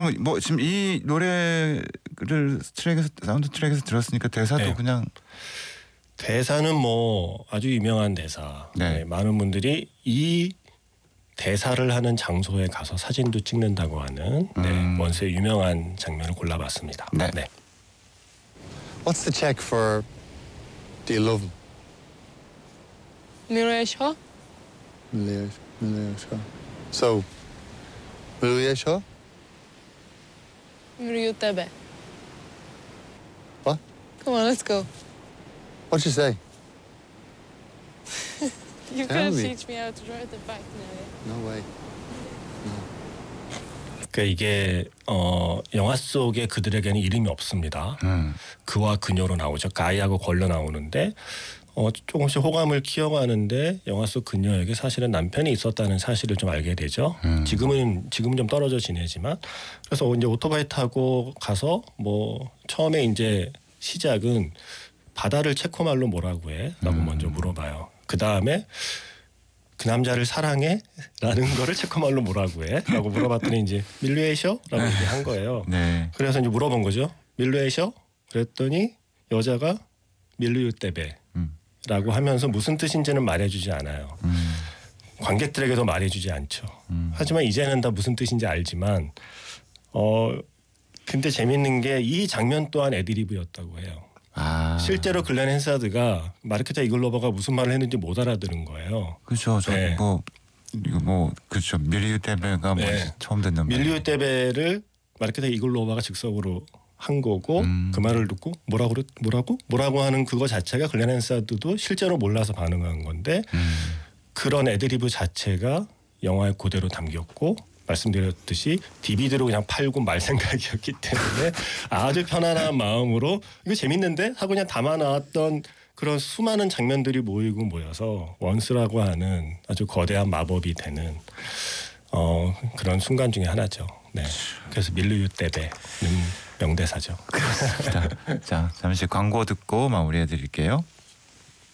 뭐 지금 이 노래를 사운드 트랙에서 들었으니까 대사도 네. 그냥 대사는 뭐 아주 유명한 대사. 네. 네, 많은 분들이 이 대사를 하는 장소에 가서 사진도 찍는다고 하는 원스의 유명한 장면을 골라봤습니다. 네. What's the check for Do You Love Him? 미로의 셔? Malia Shaw. So, Malia Shaw? 미로 때베. What? Come on, let's go. What'd you say? You Tell couldn't me. teach me how to drive the bike now. No way. 그러니까 이게 영화 속에 그들에게는 이름이 없습니다. 그와 그녀로 나오죠. 가이하고 걸려 나오는데 조금씩 호감을 키워가는데 영화 속 그녀에게 사실은 남편이 있었다는 사실을 좀 알게 되죠. 지금은 좀 떨어져 지내지만 그래서 이제 오토바이 타고 가서 뭐 처음에 이제 시작은 바다를 체코말로 뭐라고 해?라고 먼저 물어봐요. 그 다음에 그 남자를 사랑해? 라는 거를 체코말로 뭐라고 해? 라고 물어봤더니 이제 밀루에셔? 라고 얘기한 거예요. 네. 그래서 이제 물어본 거죠. 밀루에셔? 그랬더니 여자가 밀루유 때베 라고 하면서 무슨 뜻인지는 말해주지 않아요. 관객들에게도 말해주지 않죠. 하지만 이제는 다 무슨 뜻인지 알지만 근데 재밌는 게 이 장면 또한 애드리브였다고 해요. 실제로 글렌 헨사드가 마르케타 이글로버가 무슨 말을 했는지 못 알아들은 거예요. 그렇죠. 저 네. 그렇죠. 밀리유 때베가 뭐 네. 처음 듣는 말. 밀리유 때베를 마르케타 이글로버가 즉석으로 한 거고 그 말을 듣고 뭐라고 하는 그거 자체가 글렌 헨사드도 실제로 몰라서 반응한 건데 그런 애드리브 자체가 영화에 그대로 담겼고 말씀드렸듯이 DVD로 그냥 팔고 말 생각이었기 때문에 아주 편안한 마음으로 이거 재밌는데 하고 그냥 담아 놨던 그런 수많은 장면들이 모이고 모여서 원스라고 하는 아주 거대한 마법이 되는 그런 순간 중에 하나죠. 네. 그래서 밀루유 때베는 명대사죠. 그렇습니다. 자, 잠시 광고 듣고 마무리해 드릴게요.